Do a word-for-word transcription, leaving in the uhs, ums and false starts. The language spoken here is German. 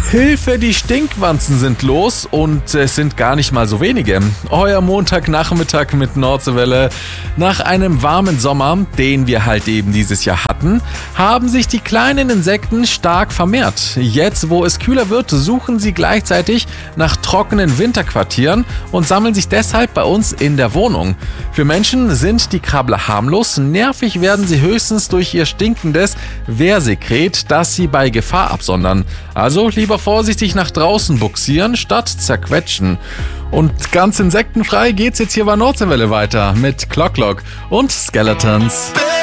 Hilfe, die Stinkwanzen sind los und es sind gar nicht mal so wenige. Euer Montagnachmittag mit Nordseewelle. Nach einem warmen Sommer, den wir halt eben dieses Jahr hatten, haben sich die kleinen Insekten stark vermehrt. Jetzt, wo es kühler wird, suchen sie gleichzeitig nach trockenen Winterquartieren und sammeln sich deshalb bei uns in der Wohnung. Für Menschen sind die Krabbler harmlos, nervig werden sie höchstens durch ihr stinkendes Wehrsekret, das sie bei Gefahr absondern. Also lieber vorsichtig nach draußen buxieren statt zerquetschen. Und ganz insektenfrei geht's jetzt hier bei Nordseewelle weiter mit Clock Clock und Skeletons.